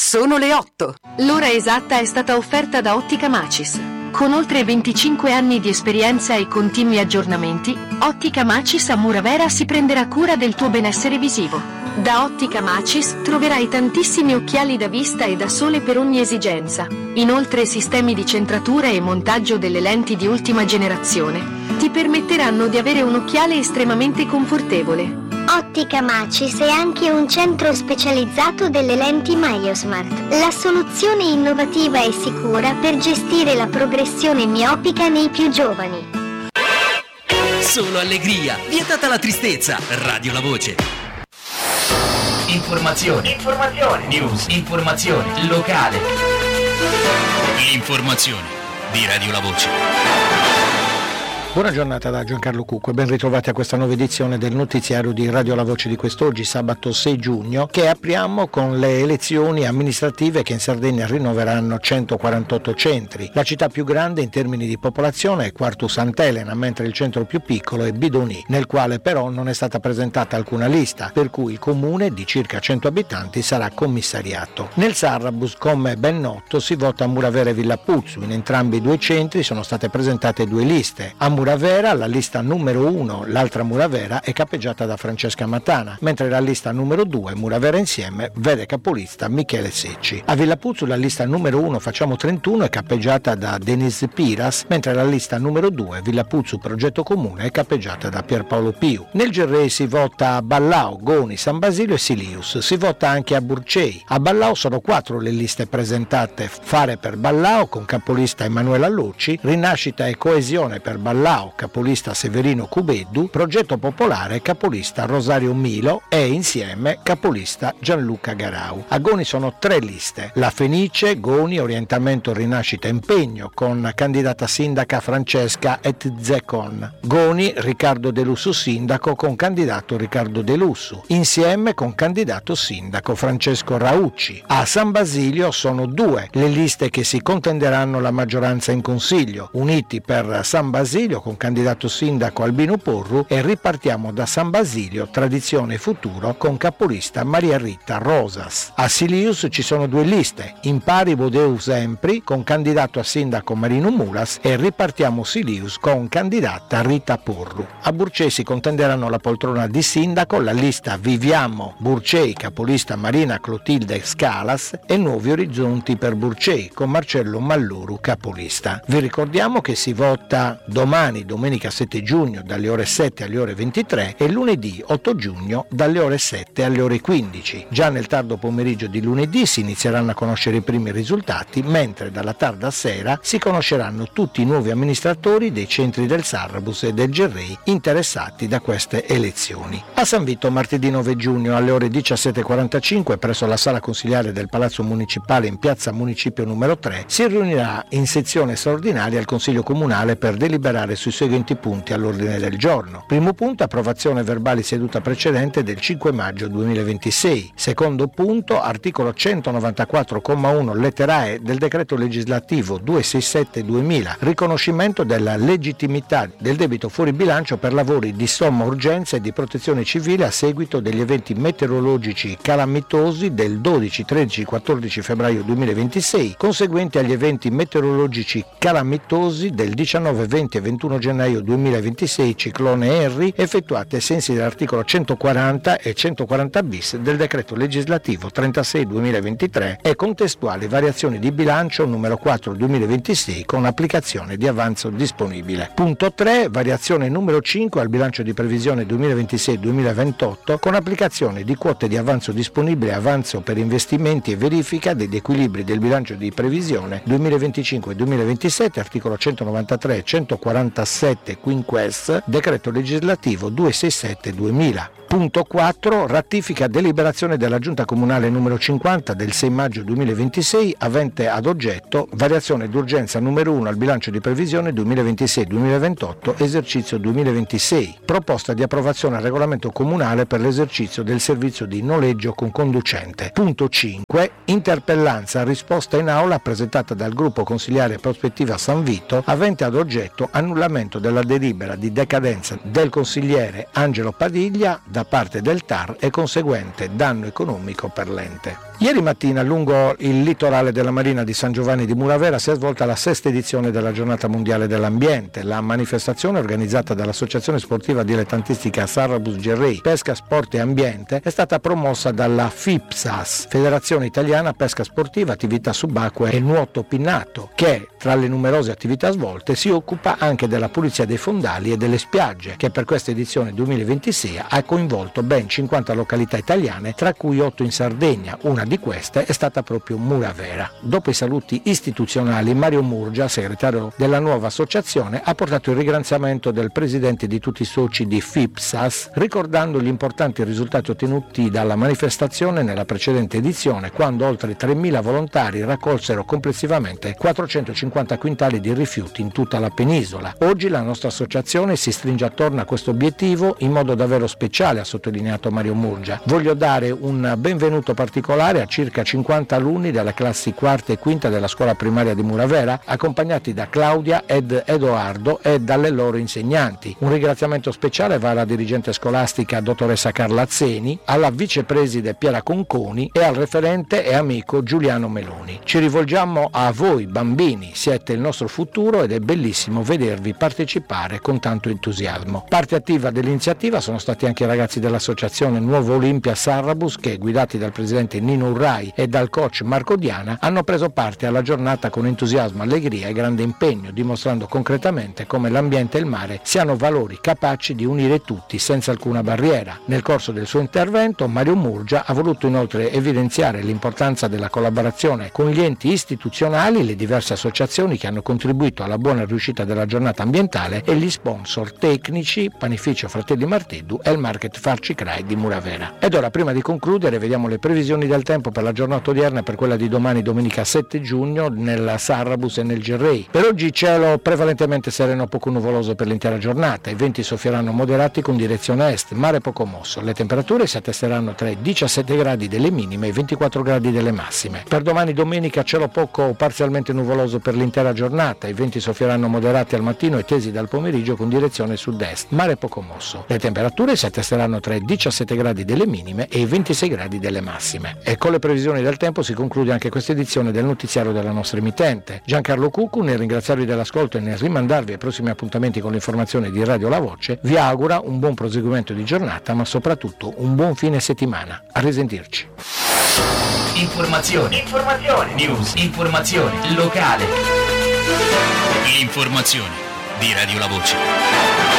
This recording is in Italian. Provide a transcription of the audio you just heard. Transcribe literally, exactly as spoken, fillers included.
Sono le otto. L'ora esatta è stata offerta da Ottica Macis. Con oltre venticinque anni di esperienza e continui aggiornamenti, Ottica Macis a Muravera si prenderà cura del tuo benessere visivo. Da Ottica Macis troverai tantissimi occhiali da vista e da sole per ogni esigenza. Inoltre sistemi di centratura e montaggio delle lenti di ultima generazione ti permetteranno di avere un occhiale estremamente confortevole. Ottica Macis è anche un centro specializzato delle lenti MyoSmart, la soluzione innovativa e sicura per gestire la progressione miopica nei più giovani. Solo allegria, vietata la tristezza. Radio La Voce. Informazioni, informazioni, news, informazione locale. L'informazione di Radio La Voce. Buona giornata da Giancarlo Cucco e ben ritrovati a questa nuova edizione del notiziario di Radio La Voce di quest'oggi, sabato sei giugno, che apriamo con le elezioni amministrative che in Sardegna rinnoveranno centoquarantotto centri. La città più grande in termini di popolazione è Quartu Sant'Elena, mentre il centro più piccolo è Bidoni, nel quale però non è stata presentata alcuna lista, per cui il comune di circa cento abitanti sarà commissariato. Nel Sarrabus, come ben noto, si vota a Muravera e Villapuzzu. In entrambi i due centri sono state presentate due liste. A Muravera, la lista numero uno, l'altra Muravera, è capeggiata da Francesca Matana, mentre la lista numero due, Muravera Insieme, vede capolista Michele Secci. A Villapuzzu la lista numero uno, Facciamo trentuno, è capeggiata da Denise Piras, mentre la lista numero due, Villapuzzu Progetto Comune, è capeggiata da Pierpaolo Piu. Nel Gerrei si vota a Ballao, Goni, San Basilio e Silius. Si vota anche a Burcei. A Ballao sono quattro le liste presentate: Fare per Ballao con capolista Emanuela Lucci, Rinascita e Coesione per Ballao, capolista Severino Cubeddu, Progetto Popolare, capolista Rosario Milo e Insieme, capolista Gianluca Garau. A Goni sono tre liste: La Fenice, Goni, Orientamento Rinascita Impegno, con candidata sindaca Francesca Etzekon. Goni, Riccardo De Lussu sindaco con candidato Riccardo De Lussu. Insieme con candidato sindaco Francesco Raucci. A San Basilio sono due le liste che si contenderanno la maggioranza in consiglio: Uniti per San Basilio con candidato sindaco Albino Porru e Ripartiamo da San Basilio, Tradizione e Futuro con capolista Maria Rita Rosas. A Silius ci sono due liste: Impari Bodeus Empri con candidato a sindaco Marino Mulas e Ripartiamo Silius con candidata Rita Porru. A Burcei si contenderanno la poltrona di sindaco la lista Viviamo Burcei, capolista Marina Clotilde Scalas, e Nuovi Orizzonti per Burcei con Marcello Malluru capolista. Vi ricordiamo che si vota domani, domenica sette giugno, dalle ore sette alle ore ventitré e lunedì otto giugno dalle ore sette alle ore quindici. Già nel tardo pomeriggio di lunedì si inizieranno a conoscere i primi risultati, mentre dalla tarda sera si conosceranno tutti i nuovi amministratori dei centri del Sarrabus e del Gerrei interessati da queste elezioni. A San Vito martedì nove giugno alle ore diciassette e quarantacinque presso la sala consigliare del Palazzo Municipale in piazza Municipio numero tre si riunirà in sezione straordinaria il Consiglio Comunale per deliberare sui seguenti punti all'ordine del giorno. Primo punto, approvazione verbali seduta precedente del cinque maggio duemilaventisei. Secondo punto, articolo centonovantaquattro comma uno lettera E del decreto legislativo duecentosessantasette duemila, riconoscimento della legittimità del debito fuori bilancio per lavori di somma urgenza e di protezione civile a seguito degli eventi meteorologici calamitosi del dodici, tredici, quattordici febbraio duemilaventisei, conseguenti agli eventi meteorologici calamitosi del diciannove, venti e ventuno gennaio duemilaventisei, ciclone Henry, effettuate ai sensi dell'articolo centoquaranta e centoquaranta bis del decreto legislativo trentasei duemilaventitré e contestuali variazioni di bilancio numero quattro duemilaventisei con applicazione di avanzo disponibile. Punto tre, variazione numero cinque al bilancio di previsione duemilaventisei duemilaventotto con applicazione di quote di avanzo disponibile, avanzo per investimenti e verifica degli equilibri del bilancio di previsione duemilaventicinque duemilaventisette, articolo centonovantatré e centoquarantasette quinques, decreto legislativo duecentosessantasette duemila. Punto quattro, ratifica deliberazione della Giunta Comunale numero cinquanta del sei maggio duemilaventisei avente ad oggetto variazione d'urgenza numero uno al bilancio di previsione duemilaventisei duemilaventotto esercizio duemilaventisei, proposta di approvazione al regolamento comunale per l'esercizio del servizio di noleggio con conducente. Punto cinque, interpellanza risposta in aula presentata dal gruppo consigliare Prospettiva San Vito avente ad oggetto annullamento della delibera di decadenza del consigliere Angelo Padiglia da parte del T A R e conseguente danno economico per l'ente. Ieri mattina lungo il litorale della Marina di San Giovanni di Muravera si è svolta la sesta edizione della Giornata Mondiale dell'Ambiente. La manifestazione organizzata dall'Associazione Sportiva Dilettantistica Sarrabus Gerrei Pesca, Sport e Ambiente è stata promossa dalla FIPSAS, Federazione Italiana Pesca Sportiva, Attività Subacquee e Nuoto Pinnato, che tra le numerose attività svolte si occupa anche della pulizia dei fondali e delle spiagge, che per questa edizione duemilaventisei ha coinvolto ben cinquanta località italiane, tra cui otto in Sardegna. Una di queste è stata proprio Muravera. Dopo i saluti istituzionali, Mario Murgia, segretario della nuova associazione, ha portato il ringraziamento del presidente di tutti i soci di FIPSAS, ricordando gli importanti risultati ottenuti dalla manifestazione nella precedente edizione, quando oltre tremila volontari raccolsero complessivamente quattrocentocinquanta quintali di rifiuti in tutta la penisola. Oggi la nostra associazione si stringe attorno a questo obiettivo in modo davvero speciale, ha sottolineato Mario Murgia. Voglio dare un benvenuto particolare a circa cinquanta alunni delle classi quarta e quinta della scuola primaria di Muravera, accompagnati da Claudia ed Edoardo e dalle loro insegnanti. Un ringraziamento speciale va alla dirigente scolastica dottoressa Carla Azzeni, alla vicepreside Piera Conconi e al referente e amico Giuliano Meloni. Ci rivolgiamo a voi bambini, siete il nostro futuro ed è bellissimo vedervi partecipare con tanto entusiasmo. Parte attiva dell'iniziativa sono stati anche i ragazzi dell'associazione Nuovo Olimpia Sarrabus che, guidati dal presidente Nino Urrai e dal coach Marco Diana, hanno preso parte alla giornata con entusiasmo, allegria e grande impegno, dimostrando concretamente come l'ambiente e il mare siano valori capaci di unire tutti senza alcuna barriera. Nel corso del suo intervento Mario Murgia ha voluto inoltre evidenziare l'importanza della collaborazione con gli enti istituzionali, le diverse associazioni che hanno contribuito alla buona riuscita della giornata ambientale e gli sponsor tecnici Panificio Fratelli Marteddu e il Market Farci Crai di Muravera. Ed ora, prima di concludere, vediamo le previsioni del tempo per la giornata odierna e per quella di domani, domenica sette giugno, nel Sarrabus e nel Gerrei. Per oggi cielo prevalentemente sereno, poco nuvoloso per l'intera giornata, i venti soffieranno moderati con direzione est, mare poco mosso, le temperature si attesteranno tra i diciassette gradi delle minime e i ventiquattro gradi delle massime. Per domani domenica cielo poco o parzialmente nuvoloso per l'intera giornata, i venti soffieranno moderati al mattino e tesi dal pomeriggio con direzione sud-est, mare poco mosso, le temperature si attesteranno tra i diciassette gradi delle minime e i ventisei gradi delle massime. E con le previsioni del tempo si conclude anche questa edizione del notiziario della nostra emittente. Giancarlo Cuccu, nel ringraziarvi dell'ascolto e nel rimandarvi ai prossimi appuntamenti con l'informazione di Radio La Voce, vi augura un buon proseguimento di giornata, ma soprattutto un buon fine settimana. A risentirci. Informazioni, informazioni, news, informazioni, locale. L'informazione di Radio La Voce.